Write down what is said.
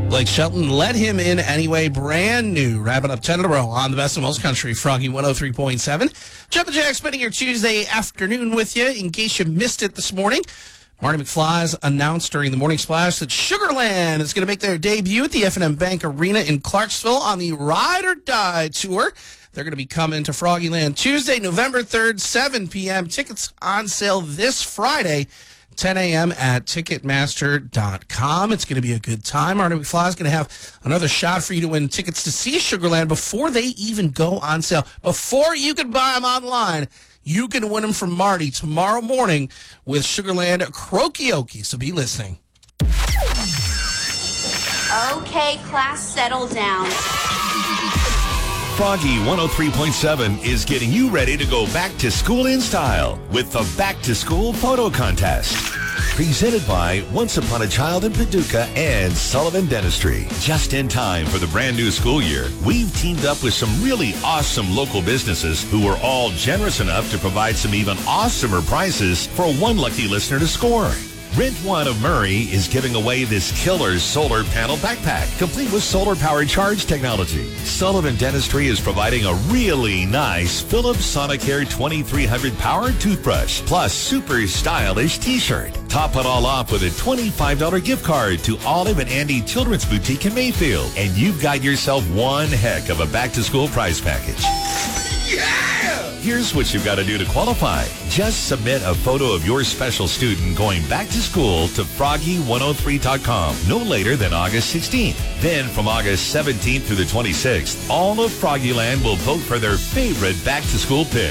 Blake Shelton let him in anyway. Brand new. Wrapping up 10 in a row on the best of most country. Froggy 103.7. Jumpin' Jack spending your Tuesday afternoon with you. In case you missed it this morning, Marty McFly's announced during the Morning Splash that Sugarland is going to make their debut at the F&M Bank Arena in Clarksville on the Ride or Die Tour. They're going to be coming to Froggyland Tuesday, November 3rd, 7 p.m. Tickets on sale this Friday, 10 a.m. at Ticketmaster.com. It's going to be a good time. Marty McFly is going to have another shot for you to win tickets to see Sugarland before they even go on sale. Before you can buy them online, you can win them from Marty tomorrow morning with Sugarland Karaoke. So be listening. Okay, class, settle down. Froggy 103.7 is getting you ready to go back to school in style with the Back to School Photo Contest. Presented by Once Upon a Child in Paducah and Sullivan Dentistry. Just in time for the brand new school year, we've teamed up with some really awesome local businesses who are all generous enough to provide some even awesomer prizes for one lucky listener to score. Rent One of Murray is giving away this killer solar panel backpack, complete with solar-powered charge technology. Sullivan Dentistry is providing a really nice Philips Sonicare 2300 powered toothbrush, plus super stylish t-shirt. Top it all off with a $25 gift card to Olive and Andy Children's Boutique in Mayfield. And you've got yourself one heck of a back-to-school prize package. Yeah! Here's what you've got to do to qualify. Just submit a photo of your special student going back to school to froggy103.com no later than August 16th. Then from August 17th through the 26th, all of Froggyland will vote for their favorite back-to-school pick.